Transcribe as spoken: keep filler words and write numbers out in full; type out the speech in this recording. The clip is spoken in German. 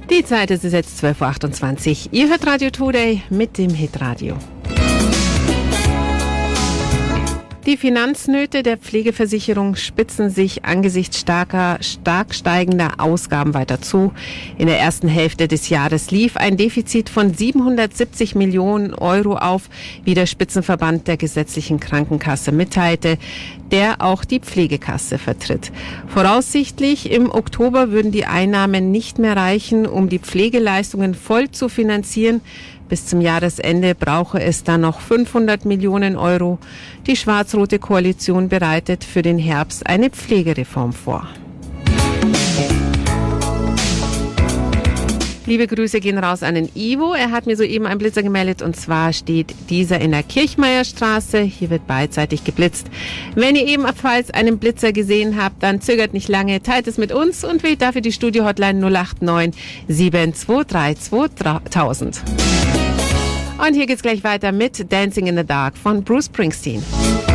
Die Zeit ist es jetzt zwölf Uhr achtundzwanzig. Ihr hört Radio Today mit dem Hitradio. Die Finanznöte der Pflegeversicherung spitzen sich angesichts starker, stark steigender Ausgaben weiter zu. In der ersten Hälfte des Jahres lief ein Defizit von siebenhundertsiebzig Millionen Euro auf, wie der Spitzenverband der gesetzlichen Krankenkasse mitteilte, der auch die Pflegekasse vertritt. Voraussichtlich im Oktober würden die Einnahmen nicht mehr reichen, um die Pflegeleistungen voll zu finanzieren. Bis zum Jahresende brauche es dann noch fünfhundert Millionen Euro. Die schwarz-rote Koalition bereitet für den Herbst eine Pflegereform vor. Liebe Grüße gehen raus an den Ivo. Er hat mir soeben einen Blitzer gemeldet und zwar steht dieser in der Kirchmeierstraße. Hier wird beidseitig geblitzt. Wenn ihr ebenfalls einen Blitzer gesehen habt, dann zögert nicht lange, teilt es mit uns und wählt dafür die Studio-Hotline null acht neun sieben zwei drei zwei tausend. Und hier geht's gleich weiter mit Dancing in the Dark von Bruce Springsteen.